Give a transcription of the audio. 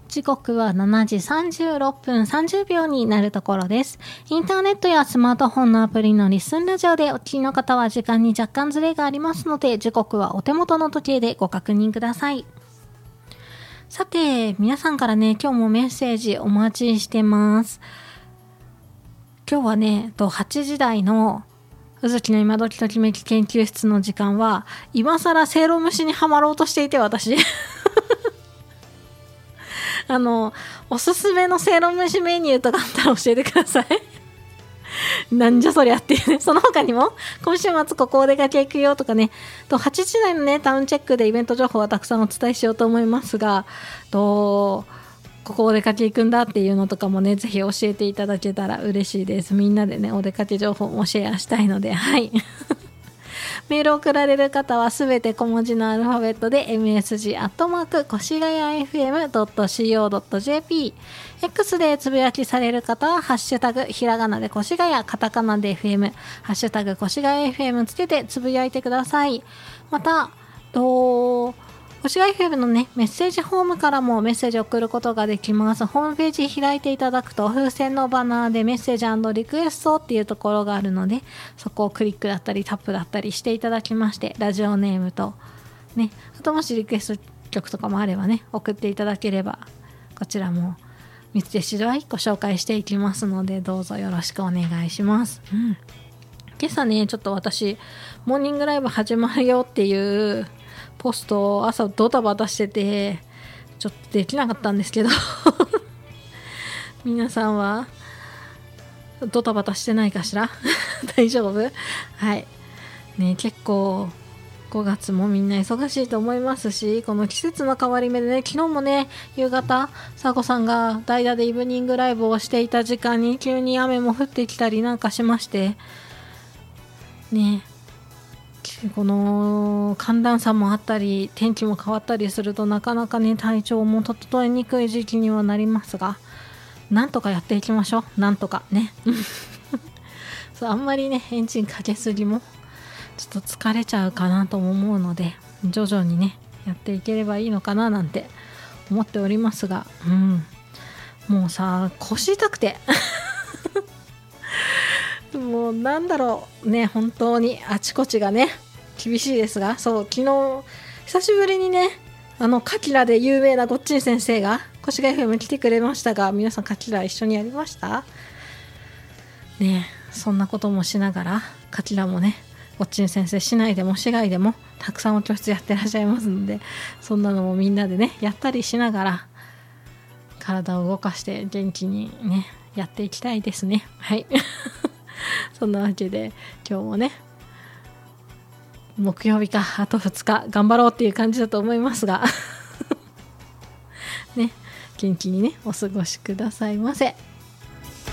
時刻は7時36分30秒になるところです。インターネットやスマートフォンのアプリのリスンラジオでお聞きの方は時間に若干ずれがありますので、時刻はお手元の時計でご確認ください。さて、皆さんからね、今日もメッセージお待ちしてます。今日はね、8時台のうずきの今時ときめき研究室の時間は、今更せいろ蒸しにはまろうとしていて、私。おすすめのせいろ蒸しメニューとかあったら教えてください。なんじゃそりゃっていうね。その他にも、今週末ここお出かけ行くよとかね、8時台のね、タウンチェックでイベント情報はたくさんお伝えしようと思いますが、ここお出かけ行くんだっていうのとかもね、ぜひ教えていただけたら嬉しいです。みんなでね、お出かけ情報もシェアしたいので、はい。メールを送られる方はすべて小文字のアルファベットで msg@ 越谷 fm.co.jp X でつぶやきされる方はハッシュタグひらがなで越谷カタカナで FM ハッシュタグ越谷 FM つけてつぶやいてください。また越谷 FM のねメッセージフォームからもメッセージを送ることができます。ホームページ開いていただくと風船のバナーでメッセージ&リクエストっていうところがあるので、そこをクリックだったりタップだったりしていただきまして、ラジオネームとね、あともしリクエスト曲とかもあればね送っていただければ、こちらも見つけ次第ご紹介していきますので、どうぞよろしくお願いします。今朝ねちょっと私モーニングライブ始まるよっていうポストを朝ドタバタしててちょっとできなかったんですけど皆さんはドタバタしてないかしら大丈夫？はいね、結構5月もみんな忙しいと思いますし、この季節の変わり目でね、昨日もね夕方さこさんが代打でイブニングライブをしていた時間に急に雨も降ってきたりなんかしましてね、この寒暖差もあったり天気も変わったりするとなかなかね体調も整えにくい時期にはなりますが、なんとかやっていきましょう。なんとかねそうあんまりねエンジンかけすぎもちょっと疲れちゃうかなとも思うので、徐々にねやっていければいいのかななんて思っておりますが、もうさ腰痛くてもうなんだろうね、本当にあちこちがね厳しいですが、そう昨日久しぶりにねカキラで有名なごっちん先生が越谷 FM 来てくれましたが、皆さんカキラ一緒にやりましたね。そんなこともしながらカキラもねごっちん先生市内でも市外でもたくさんお教室やってらっしゃいますので、そんなのもみんなでねやったりしながら体を動かして元気にねやっていきたいですね。はいそんなわけで今日もね木曜日かあと2日頑張ろうっていう感じだと思いますがね、元気にねお過ごしくださいませ。